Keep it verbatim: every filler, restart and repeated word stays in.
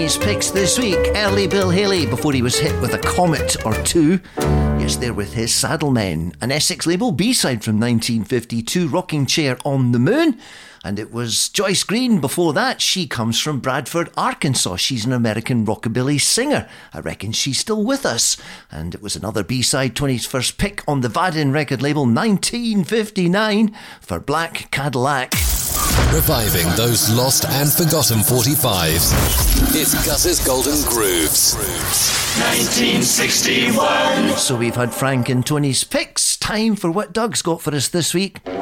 Tony's picks this week. Early Bill Haley, before he was hit with a comet or two. Yes, they're with his Saddlemen. An Essex label B-side from nineteen fifty-two, Rocking Chair on the Moon. And it was Joyce Green before that. She comes from Bradford, Arkansas. She's an American rockabilly singer. I reckon she's still with us. And it was another B-side, Tony's first pick on the Vadin record label, nineteen fifty-nine, for Black Cadillac. Reviving those lost and forgotten forty-fives. It's Gus's Golden Grooves. nineteen sixty-one. So we've had Frank and Tony's picks. Time for what Doug's got for us this week.